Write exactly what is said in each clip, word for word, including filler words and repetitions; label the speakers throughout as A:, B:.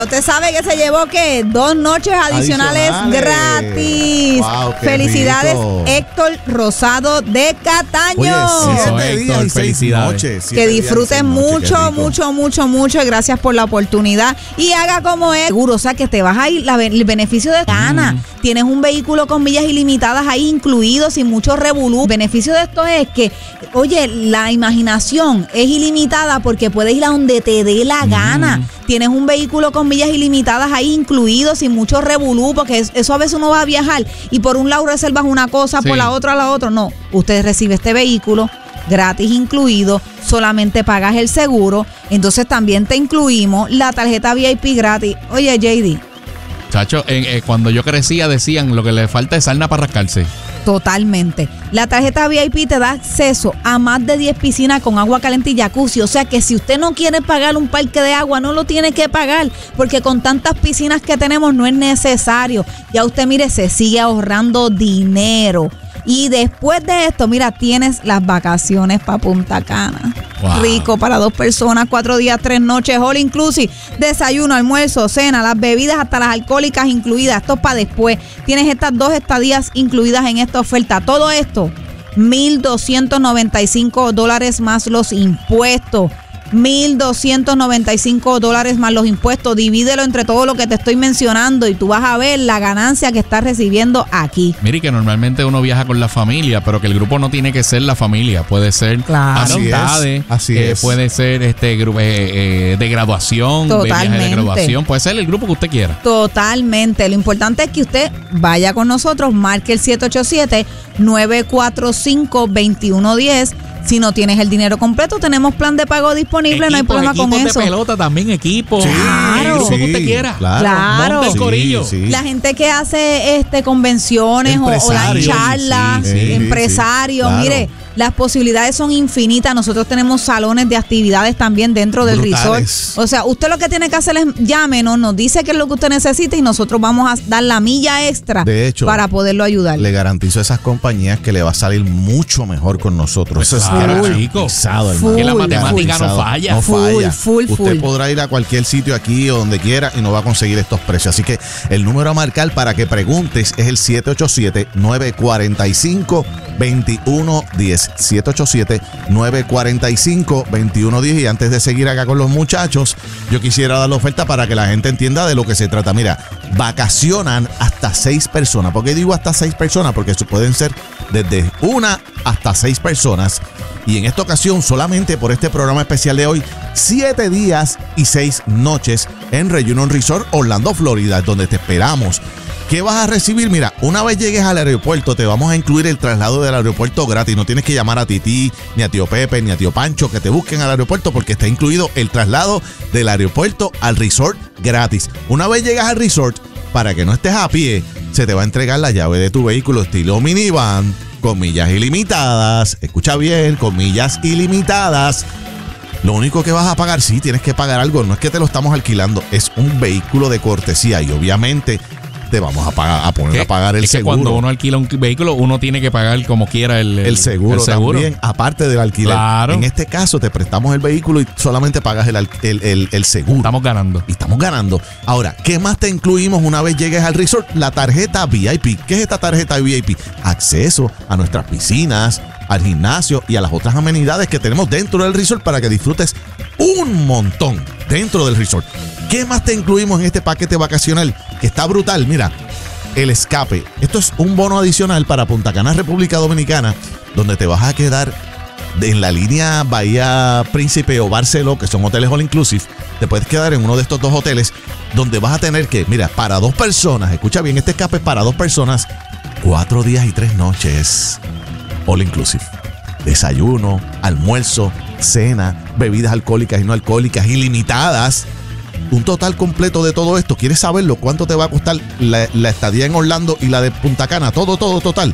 A: Usted sabe que se llevó que dos noches adicionales, adicionales. gratis. Wow, felicidades, rico. Héctor Rosado de Cataño.
B: Oye, siete días y seis noches.
A: Que disfruten mucho, noches, mucho, mucho, mucho. Y gracias por la oportunidad. Y haga como es. Seguro, o sea, que te vas a ir. La, el beneficio de gana. Mm. Tienes un vehículo con millas ilimitadas ahí incluido, sin mucho revolú. El beneficio de esto es que, oye, la imaginación es ilimitada porque puedes ir a donde te dé la gana. Mm. Tienes un vehículo con millas ilimitadas ahí incluido, sin mucho revolú, porque eso a veces uno va a viajar y por un lado reservas una cosa, sí. por la otra la otra. No, usted recibe este vehículo gratis incluido, solamente pagas el seguro, entonces también te incluimos la tarjeta V I P gratis. Oye, J D.
C: Chacho, eh, eh, cuando yo crecía decían lo que le falta es sarna para rascarse.
A: Totalmente. La tarjeta V I P te da acceso a más de diez piscinas con agua caliente y jacuzzi. O sea que si usted no quiere pagar un parque de agua, no lo tiene que pagar, porque con tantas piscinas que tenemos no es necesario. Ya usted, mire, se sigue ahorrando dinero. Y después de esto, mira, tienes las vacaciones para Punta Cana. Wow. Rico para dos personas, cuatro días, tres noches, all inclusive. Desayuno, almuerzo, cena, las bebidas hasta las alcohólicas incluidas. Esto es para después. Tienes estas dos estadías incluidas en esta oferta. Todo esto, mil doscientos noventa y cinco dólares más los impuestos. mil doscientos noventa y cinco dólares más los impuestos. Divídelo entre todo lo que te estoy mencionando y tú vas a ver la ganancia que estás recibiendo aquí.
C: Mire que normalmente uno viaja con la familia, pero que el grupo no tiene que ser la familia. Puede ser
A: claro.
C: amistades,
B: así
C: eh,
B: es.
C: puede ser este eh, eh, de graduación,
A: Totalmente.
C: viaje de graduación. Puede ser el grupo que usted quiera.
A: Totalmente. Lo importante es que usted vaya con nosotros, marque el siete ocho siete, nueve cuatro cinco, dos uno uno cero. Si no tienes el dinero completo, tenemos plan de pago disponible, equipos, no hay problema con eso.
C: Equipos de pelota también, equipos.
A: Sí, claro.
C: El grupo
A: sí,
C: que usted quiera.
A: Claro. claro.
C: Monte el corillo.
A: Sí, sí. La gente que hace este convenciones o, o las charlas, sí, sí, empresarios, sí, sí, claro. Mire, las posibilidades son infinitas. Nosotros tenemos salones de actividades también dentro del Brutales. resort. O sea, usted lo que tiene que hacer es llámenos, nos dice qué es lo que usted necesita y nosotros vamos a dar la milla extra
B: de hecho,
A: para poderlo ayudar.
B: Le garantizo a esas compañías que le va a salir mucho mejor con nosotros. Pues eso
C: claro,
B: es
C: garantizado,
B: hermano.
C: Que la matemática no falla.
B: No
A: full,
B: falla.
A: Full, full,
B: usted
A: full.
B: podrá ir a cualquier sitio aquí o donde quiera y no va a conseguir estos precios. Así que el número a marcar para que preguntes es el siete ocho siete, nueve cuatro cinco, dos uno uno cero. siete ocho siete, nueve cuatro cinco, dos uno uno cero. Y antes de seguir acá con los muchachos, yo quisiera dar la oferta para que la gente entienda de lo que se trata. Mira, vacacionan hasta seis personas. ¿Por qué digo hasta seis personas? Porque pueden ser desde una hasta seis personas. Y en esta ocasión, solamente por este programa especial de hoy, siete días y seis noches en Reunion Resort, Orlando, Florida, donde te esperamos. ¿Qué vas a recibir? Mira, una vez llegues al aeropuerto, te vamos a incluir el traslado del aeropuerto gratis. No tienes que llamar a Titi, ni a tío Pepe, ni a tío Pancho que te busquen al aeropuerto, porque está incluido el traslado del aeropuerto al resort gratis. Una vez llegas al resort, para que no estés a pie, se te va a entregar la llave de tu vehículo estilo minivan, con millas ilimitadas. Escucha bien, con millas ilimitadas. Lo único que vas a pagar, sí, tienes que pagar algo. No es que te lo estamos alquilando, es un vehículo de cortesía y obviamente te vamos a pagar, a poner a pagar el
C: es que
B: seguro.
C: Cuando uno alquila un vehículo, uno tiene que pagar como quiera el, el,
B: el, seguro, el seguro también, aparte del alquiler.
C: Claro.
B: En este caso, te prestamos el vehículo y solamente pagas el, el, el, el seguro.
C: Estamos ganando.
B: Y estamos ganando. Ahora, ¿qué más te incluimos una vez llegues al resort? La tarjeta V I P. ¿Qué es esta tarjeta V I P? Acceso a nuestras piscinas, al gimnasio y a las otras amenidades que tenemos dentro del resort para que disfrutes un montón dentro del resort. ¿Qué más te incluimos en este paquete vacacional? Que está brutal. Mira, el escape. Esto es un bono adicional para Punta Cana, República Dominicana, donde te vas a quedar en la línea Bahía Príncipe o Barceló, que son hoteles all inclusive. Te puedes quedar en uno de estos dos hoteles donde vas a tener que, mira, para dos personas, escucha bien, este escape es para dos personas, cuatro días y tres noches all inclusive. Desayuno, almuerzo, cena, bebidas alcohólicas y no alcohólicas ilimitadas. Un total completo de todo esto. ¿Quieres saberlo? ¿Cuánto te va a costar la, la estadía en Orlando y la de Punta Cana? Todo, todo, total.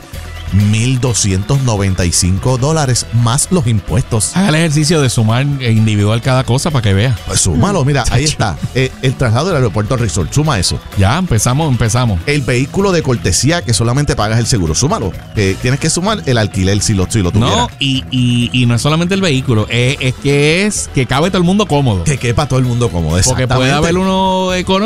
B: mil doscientos noventa y cinco dólares más los impuestos.
C: Haga el ejercicio de sumar individual cada cosa para que vea.
B: Pues súmalo, mira, ahí está. Eh, el traslado del aeropuerto Resort, suma eso.
C: Ya, empezamos, empezamos.
B: El vehículo de cortesía que solamente pagas el seguro, súmalo. Eh, tienes que sumar el alquiler si lo, si lo tuvieras.
C: No, y, y, y no es solamente el vehículo, es, es que es que cabe todo el mundo cómodo.
B: Que quepa todo el mundo cómodo.
C: Porque puede haber uno económico